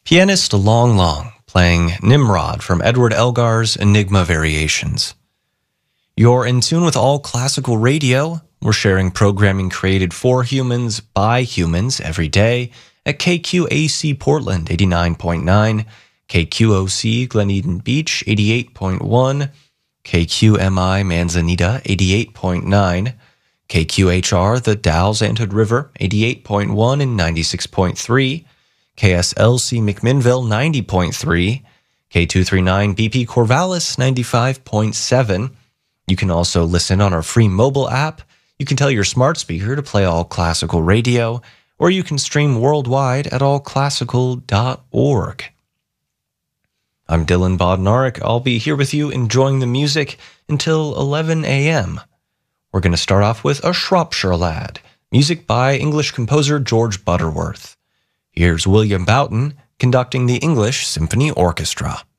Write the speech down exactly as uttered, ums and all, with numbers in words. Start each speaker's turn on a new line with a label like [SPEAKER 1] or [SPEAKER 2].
[SPEAKER 1] Pianist Long Long playing Nimrod from Edward Elgar's Enigma Variations. You're in tune with All Classical Radio. We're sharing programming created for humans by humans every day at K Q A C Portland eighty-nine point nine, K Q O C Glen Eden Beach eighty-eight point one, K Q M I Manzanita eighty-eight point nine, K Q H R The Dalles Anthood River eighty-eight point one and ninety-six point three, K S L C McMinnville ninety point three, K two thirty-nine B P Corvallis ninety-five point seven. You can also listen on our free mobile app. You can tell your smart speaker to play All Classical Radio, or you can stream worldwide at all classical dot org. I'm Dylan Bodnarek. I'll be here with you enjoying the music until eleven a.m. We're going to start off with A Shropshire Lad, music by English composer George Butterworth. Here's William Boughton conducting the English Symphony Orchestra.